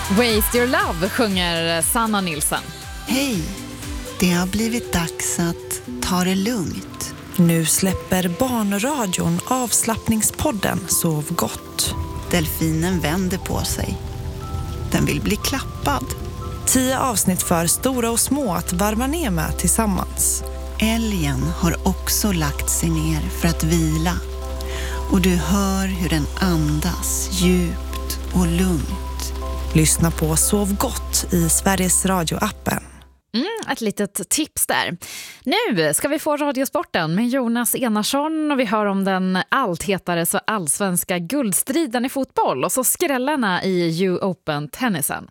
Waste Your Love sjunger Sanna Nilsson. Hej, det har blivit dags att ta det lugnt. Nu släpper Barnradion avslappningspodden Sov gott. Delfinen vänder på sig. Den vill bli klappad. 10 avsnitt för stora och små att varva ner med tillsammans. Älgen har också lagt sig ner för att vila. Och du hör hur den andas djupt och lugnt. Lyssna på Sov gott i Sveriges Radio-appen. Ett litet tips där. Nu ska vi få Radiosporten med Jonas Enarsson och vi hör om den allt hetare så allsvenska guldstriden i fotboll och så skrällarna i US Open-tennisen.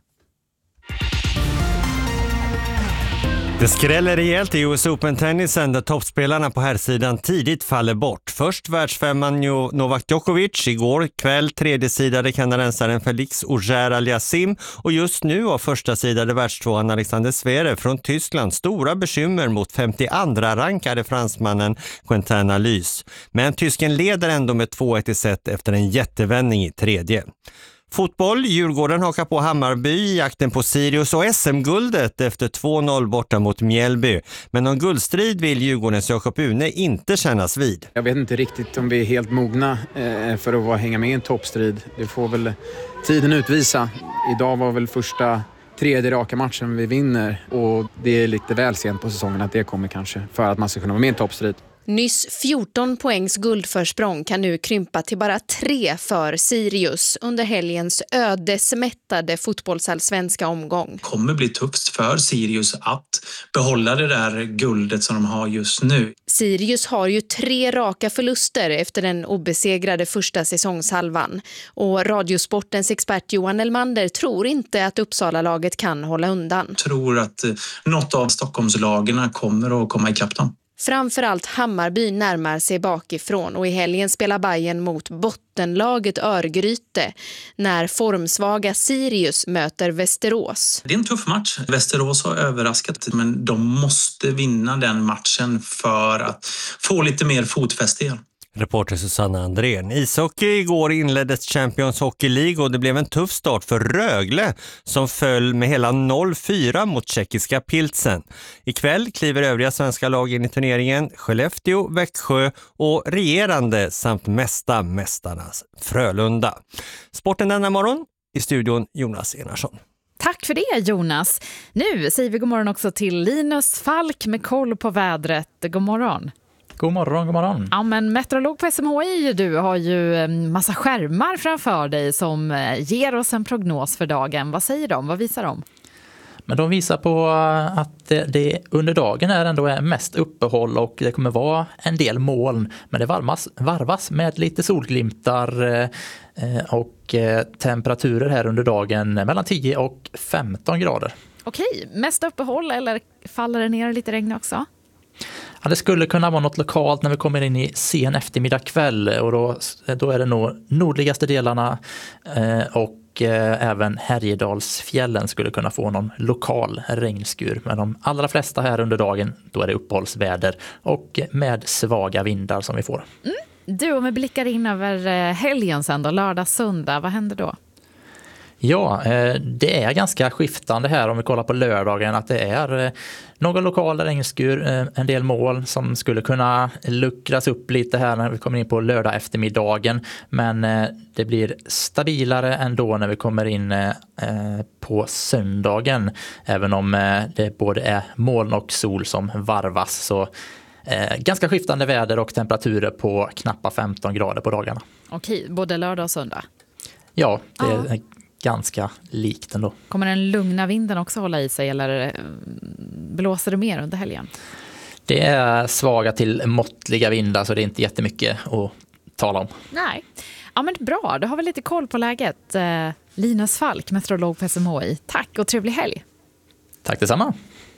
Det skräller rejält i US Open-tennisen där toppspelarna på här sidan tidigt faller bort. Först världsfemman Novak Djokovic, igår kväll tredjesidade kanadensaren Felix Auger-Aliassime och just nu har första sidade världstvåan Alexander Zverev från Tyskland stora bekymmer mot 52-rankade fransmannen Quentin Halys. Men tysken leder ändå med 2-1 i set efter en jättevändning i tredje. Fotboll, Djurgården hakar på Hammarby i jakten på Sirius och SM-guldet efter 2-0 borta mot Mjällby. Men någon guldstrid vill Djurgårdens Jakob Une inte kännas vid. Jag vet inte riktigt om vi är helt mogna för att hänga med i en toppstrid. Det får väl tiden utvisa. Idag var väl första 3:e raka matchen vi vinner och det är lite väl sent på säsongen att det kommer kanske för att man ska kunna vara med i en toppstrid. Nyss 14 poängs guldförsprång kan nu krympa till bara 3 för Sirius under helgens ödesmättade fotbollsallsvenska omgång. Det kommer bli tufft för Sirius att behålla det där guldet som de har just nu. Sirius har ju 3 raka förluster efter den obesegrade första säsongshalvan. Och Radiosportens expert Johan Elmander tror inte att Uppsala-laget kan hålla undan. Jag tror att något av Stockholmslagarna kommer att komma ikapp dem. Framförallt Hammarby närmar sig bakifrån och i helgen spelar Bayern mot bottenlaget Örgryte när formsvaga Sirius möter Västerås. Det är en tuff match. Västerås har överraskat men de måste vinna den matchen för att få lite mer fotfäste igen. Reporter Susanna Andrén. Ishockey igår inleddes Champions Hockey League och det blev en tuff start för Rögle som föll med hela 0-4 mot tjeckiska Pilsen. Ikväll kliver övriga svenska lag in i turneringen Skellefteå, Växjö och regerande samt mästarnas Frölunda. Sporten denna morgon i studion Jonas Enarsson. Tack för det Jonas. Nu säger vi god morgon också till Linus Falk med koll på vädret. God morgon. God morgon, god morgon. Ja, men meteorolog på SMHI, du har ju en massa skärmar framför dig som ger oss en prognos för dagen. Vad säger de? Vad visar de? Men de visar på att det under dagen ändå är mest uppehåll och det kommer vara en del moln. Men det varvas med lite solglimtar och temperaturer här under dagen mellan 10 och 15 grader. Okej, mest uppehåll eller faller det ner lite regn också? Ja, det skulle kunna vara något lokalt när vi kommer in i sen eftermiddag kväll och då är det nog nordligaste delarna och även Härjedalsfjällen skulle kunna få någon lokal regnskur. Men de allra flesta här under dagen då är det uppehållsväder och med svaga vindar som vi får. Du, om vi blickar in över helgen sen då, lördag, söndag, vad händer då? Ja, det är ganska skiftande här om vi kollar på lördagen att det är någon lokal regnskur, en del moln som skulle kunna luckras upp lite här när vi kommer in på lördag eftermiddagen. Men det blir stabilare ändå när vi kommer in på söndagen. Även om det både är moln och sol som varvas så ganska skiftande väder och temperaturer på knappa 15 grader på dagarna. Okej, både lördag och söndag? Ja, det är ganska likt ändå. Kommer den lugna vinden också hålla i sig eller blåser det mer under helgen? Det är svaga till måttliga vindar så det är inte jättemycket att tala om. Nej, ja men bra. Då har vi lite koll på läget. Linus Falk, meteorolog på SMHI. Tack och trevlig helg. Tack detsamma.